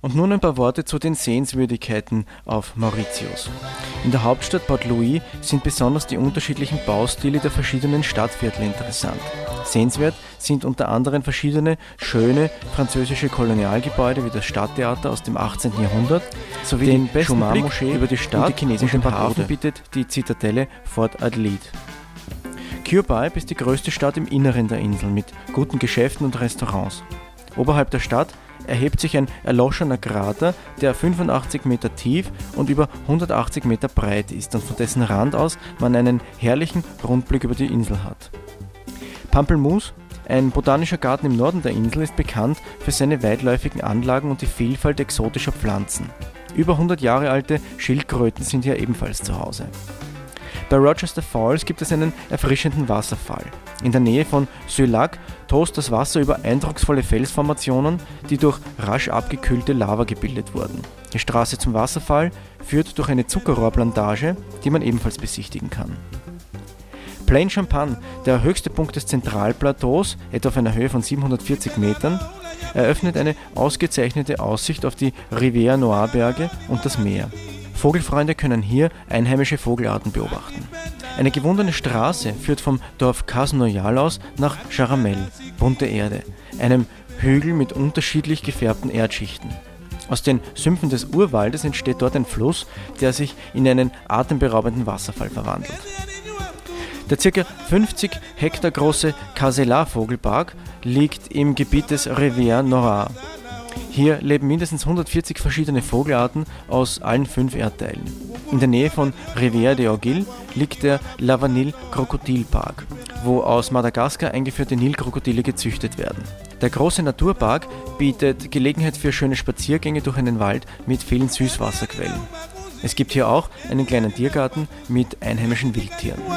Und nun ein paar Worte zu den Sehenswürdigkeiten auf Mauritius. In der Hauptstadt Port Louis sind besonders die unterschiedlichen Baustile der verschiedenen Stadtviertel interessant. Sehenswert sind unter anderem verschiedene schöne französische Kolonialgebäude wie das Stadttheater aus dem 18. Jahrhundert sowie den besten Blick über die Stadt und chinesischen Hafen bietet die Zitadelle Fort Adelaide. Kirkby ist die größte Stadt im Inneren der Insel mit guten Geschäften und Restaurants. Oberhalb der Stadt erhebt sich ein erloschener Krater, der 85 Meter tief und über 180 Meter breit ist und von dessen Rand aus man einen herrlichen Rundblick über die Insel hat. Pampelmoose, ein botanischer Garten im Norden der Insel, ist bekannt für seine weitläufigen Anlagen und die Vielfalt exotischer Pflanzen. Über 100 Jahre alte Schildkröten sind hier ebenfalls zu Hause. Bei Rochester Falls gibt es einen erfrischenden Wasserfall. In der Nähe von Sulak tost das Wasser über eindrucksvolle Felsformationen, die durch rasch abgekühlte Lava gebildet wurden. Die Straße zum Wasserfall führt durch eine Zuckerrohrplantage, die man ebenfalls besichtigen kann. Plaine Champagne, der höchste Punkt des Zentralplateaus, etwa auf einer Höhe von 740 Metern, eröffnet eine ausgezeichnete Aussicht auf die Rivière Noire Berge und das Meer. Vogelfreunde können hier einheimische Vogelarten beobachten. Eine gewundene Straße führt vom Dorf Casse-Noyal aus nach Charamel, bunte Erde, einem Hügel mit unterschiedlich gefärbten Erdschichten. Aus den Sümpfen des Urwaldes entsteht dort ein Fluss, der sich in einen atemberaubenden Wasserfall verwandelt. Der ca. 50 Hektar große Caselas-Vogelpark liegt im Gebiet des Rivière Noire. Hier leben mindestens 140 verschiedene Vogelarten aus allen 5 Erdteilen. In der Nähe von Rivière des Aiguilles liegt der Lavanil-Krokodilpark, wo aus Madagaskar eingeführte Nilkrokodile gezüchtet werden. Der große Naturpark bietet Gelegenheit für schöne Spaziergänge durch einen Wald mit vielen Süßwasserquellen. Es gibt hier auch einen kleinen Tiergarten mit einheimischen Wildtieren.